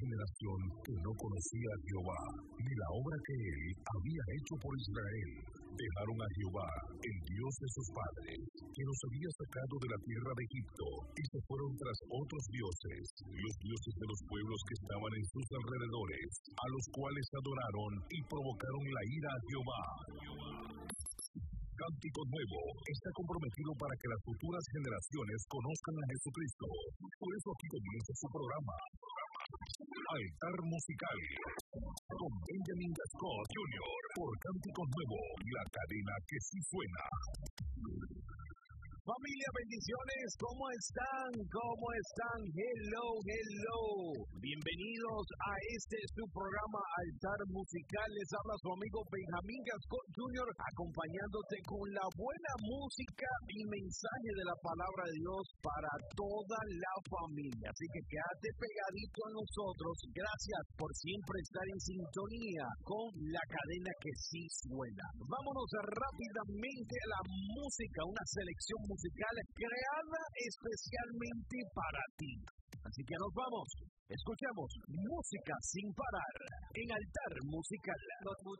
generación que no conocía a Jehová, ni la obra que él había hecho por Israel. Dejaron a Jehová, el Dios de sus padres, que los había sacado de la tierra de Egipto, y se fueron tras otros dioses, los dioses de los pueblos que estaban en sus alrededores, a los cuales adoraron y provocaron la ira a Jehová. Cántico Nuevo está comprometido para que las futuras generaciones conozcan a Jesucristo. Por eso aquí comienza su programa, Altar Musical, con Benjamin Gascón Jr. por Cántico Nuevo, la cadena que sí suena. Familia, bendiciones, ¿cómo están? ¿Cómo están? Hello, hello. Bienvenidos a su programa Altar Musical. Les habla su amigo Benjamín Gascón Jr., acompañándote con la buena música y mensaje de la palabra de Dios para toda la familia. Así que quédate pegadito a nosotros. Gracias por siempre estar en sintonía con la cadena que sí suena. Vámonos rápidamente a la música, una selección musical creada especialmente para ti. Así que nos vamos, escuchamos música sin parar en Altar Musical. Los